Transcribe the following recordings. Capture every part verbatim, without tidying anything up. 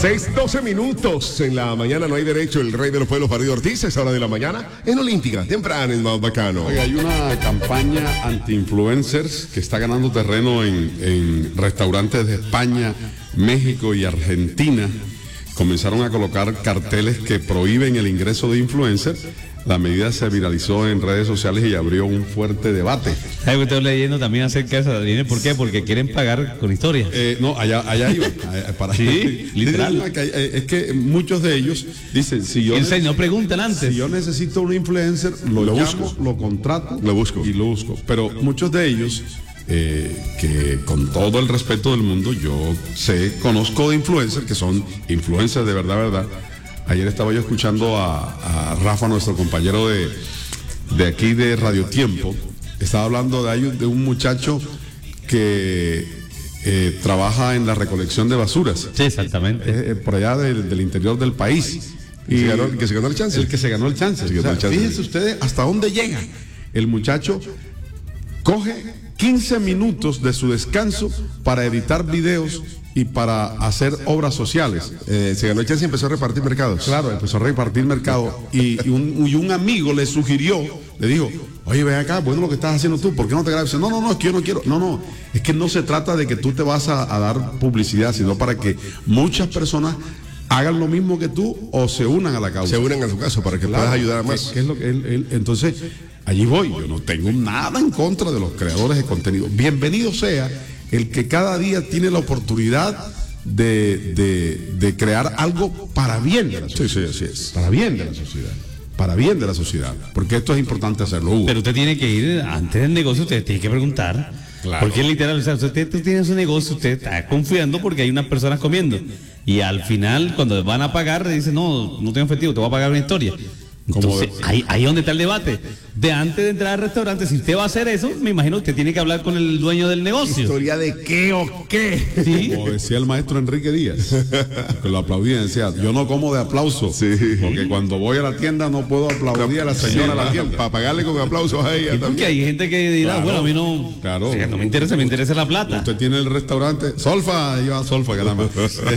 seis doce minutos en la mañana, no hay derecho, el rey de los pueblos, Farid Ortiz, es hora de la mañana, en Olímpica, temprano, en más bacano. Oiga, hay una campaña anti-influencers que está ganando terreno en, en restaurantes de España, México y Argentina. Comenzaron a colocar carteles que prohíben el ingreso de influencers. La medida se viralizó en redes sociales y abrió un fuerte debate. Ay, estoy leyendo también acerca de eso. ¿Por qué? Porque quieren pagar con historias. Eh, no, allá, allá iba. Para, sí, literal. Que, es que muchos de ellos dicen, si yo... En serio, no preguntan antes. Si yo necesito un influencer, lo, lo llamo, busco, lo contrato, lo busco. y lo busco. Pero muchos de ellos, eh, que con todo el respeto del mundo, yo sé, conozco de influencers, que son influencers de verdad, verdad. Ayer estaba yo escuchando a, a Rafa, nuestro compañero de, de aquí de Radio Tiempo. Estaba hablando de, de un muchacho que eh, trabaja en la recolección de basuras. Sí, exactamente. Eh, por allá del, del interior del país. Y se ganó, el que se ganó el chance. El que se ganó el chance. Se ganó el chance. Fíjense ustedes hasta dónde llega. El muchacho coge quince minutos de su descanso para editar videos y para hacer obras sociales. Eh, se ganó el chance y empezó a repartir mercados. Claro, empezó a repartir mercado. Y, y, un, y un amigo le sugirió, le dijo, oye, ven acá, bueno lo que estás haciendo tú, ¿por qué no te grabas? No, no, no, es que yo no quiero. No, no, es que no se trata de que tú te vas a, a dar publicidad, sino para que muchas personas hagan lo mismo que tú o se unan a la causa. Se unan a su caso para que claro, puedas ayudar a más. ¿Qué, qué es lo que él, él, entonces, allí voy. Yo no tengo nada en contra de los creadores de contenido. Bienvenido sea el que cada día tiene la oportunidad de, de, de crear algo para bien de la sociedad. Sí, sí, así es. Para bien de la sociedad. Para bien de la sociedad. Porque esto es importante hacerlo, Hugo. Pero usted tiene que ir, antes del negocio, usted tiene que preguntar. Claro. Porque literal, o sea, usted, usted tiene su negocio, usted está confiando porque hay unas personas comiendo. Y al final, cuando van a pagar, le dicen, no, no tengo efectivo, te voy a pagar una historia. Entonces, de... ahí, ahí es donde está el debate. De antes de entrar al restaurante, si usted va a hacer eso, me imagino que usted tiene que hablar con el dueño del negocio. ¿Historia de qué o qué? ¿Sí? Como decía el maestro Enrique Díaz, que lo aplaudía, decía, yo no como de aplauso, sí. Porque cuando voy a la tienda no puedo aplaudir a la señora sí, de la tienda. Para pagarle con aplausos a ella también. Porque hay gente que dirá, claro, bueno, a mí no, claro, o sea, no me interesa, me interesa la plata. Usted tiene el restaurante, Solfa, lleva Solfa, caramba.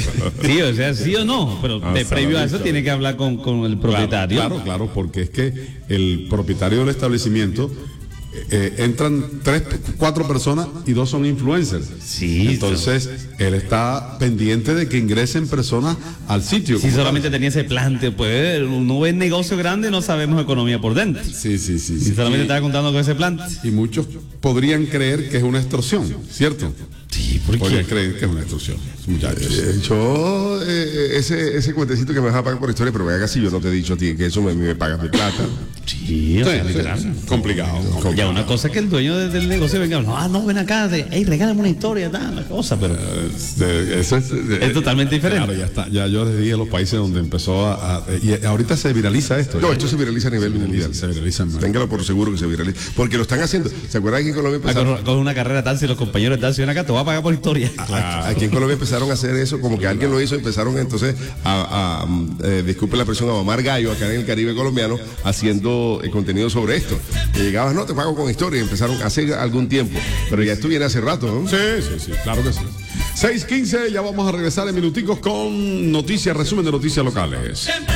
Sí, o sea, sí o no, pero de previo a eso tiene que hablar con, con el propietario. Claro, claro, claro, porque es que el propietario del establecimiento eh, entran tres, cuatro personas y dos son influencers. Sí. Entonces él está pendiente de que ingresen personas al sitio. Si solamente tenía ese plante, pues uno ve negocio grande, no sabemos economía por dentro. Sí, sí, sí. Y sí. solamente y, estaba contando con ese plante. Y muchos podrían creer que es una extorsión, ¿cierto? Sí, ¿por qué? Podrían creer que es una extorsión, muchachos. Eh, yo, eh, ese, ese cuentecito que me vas a pagar por historia, pero venga, si yo no te he dicho a ti que eso me, me pagas mi plata. Sí, o sea, sí, literal. Sí, complicado, complicado. Ya una cosa es que el dueño de, del negocio venga, no, ah, no, ven acá, de, hey, regálame una historia, tal, la cosa, pero uh, de, eso es, de, es totalmente diferente. Claro, ya está, ya yo les dije los países donde empezó a, a y ahorita se viraliza esto. No, ya. esto se viraliza a nivel se mundial. Se viraliza. Téngalo por seguro que se viraliza, porque lo están haciendo. ¿Se acuerdan que en Colombia empezaron? Con, con una carrera tal, si los compañeros tal, si ven acá, te voy a pagar por historia. Claro. Aquí en Colombia empezaron a hacer eso, como que alguien lo hizo, empezaron entonces a, a eh, disculpe la presión, a mamar gallo acá en el Caribe colombiano, haciendo eh, contenido sobre esto. Y llegabas, no, te pago con historia, y empezaron hace algún tiempo, pero ya esto viene hace rato, ¿no? Sí, sí, sí, claro que sí. seis quince, ya vamos a regresar en minuticos con noticias, resumen de noticias locales.